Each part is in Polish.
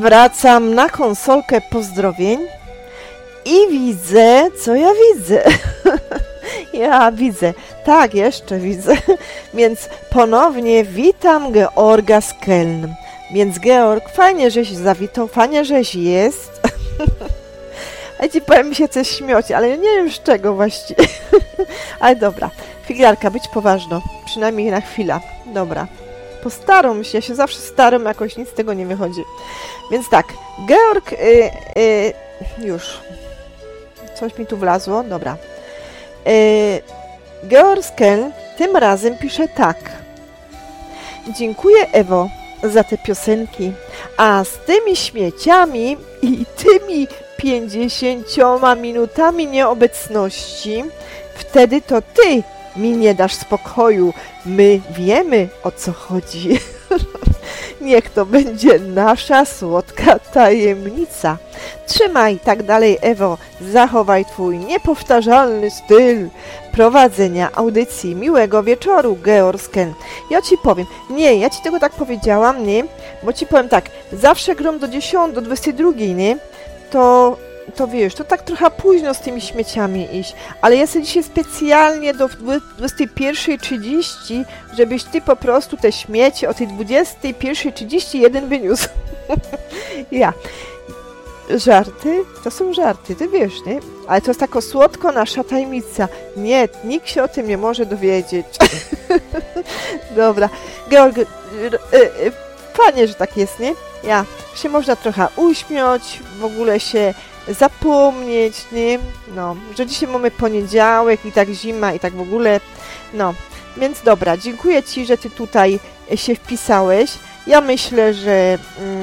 Wracam na konsolkę pozdrowień i widzę, co ja widzę. Ja widzę, tak, jeszcze widzę. Więc ponownie witam Georga z Keln. Więc Georg, fajnie, żeś zawitał, fajnie, żeś jest. Ja ci powiem, mi się coś śmiać, ale ja nie wiem z czego właściwie. Ale dobra, figlarka, być poważną, przynajmniej na chwilę. Dobra, postaram się, ja się zawsze staram, jakoś nic z tego nie wychodzi. Więc tak, Georg, już, coś mi tu wlazło, dobra. Georg z Keln tym razem pisze tak. Dziękuję, Ewo, za te piosenki, a z tymi śmieciami i tymi 50 minutami nieobecności, wtedy to ty mi nie dasz spokoju. My wiemy, o co chodzi. Niech to będzie nasza słodka tajemnica. Trzymaj tak dalej, Ewo. Zachowaj twój niepowtarzalny styl prowadzenia audycji. Miłego wieczoru, Georg z Keln. Ja ci powiem, nie, ja ci tego tak powiedziałam, nie, bo ci powiem tak, zawsze grom do 10, do 22, nie, to wiesz, to tak trochę późno z tymi śmieciami iść, ale ja sobie dzisiaj specjalnie do 21:30, żebyś ty po prostu te śmieci o tej 21:31 wyniósł. Ja. Żarty? To są żarty, ty wiesz, nie? Ale to jest taka słodko nasza tajemnica. Nie, nikt się o tym nie może dowiedzieć. Dobra. Georg, fajnie, że tak jest, nie? Ja. Się można trochę uśmiać, w ogóle się zapomnieć, nie? No, że dzisiaj mamy poniedziałek i tak zima i tak w ogóle, no. Więc dobra, dziękuję ci, że ty tutaj się wpisałeś. Ja myślę, że...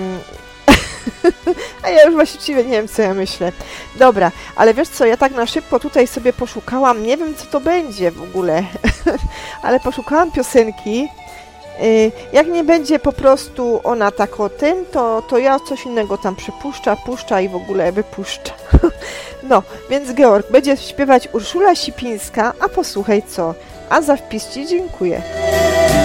A ja już właściwie nie wiem, co ja myślę. Dobra, ale wiesz co, ja tak na szybko tutaj sobie poszukałam, nie wiem, co to będzie w ogóle, ale poszukałam piosenki. Jak nie będzie po prostu ona tak o tym, to ja coś innego tam puszcza i w ogóle wypuszcza. No, więc Georg, będzie śpiewać Urszula Sipińska, a posłuchaj co. A za wpis ci dziękuję.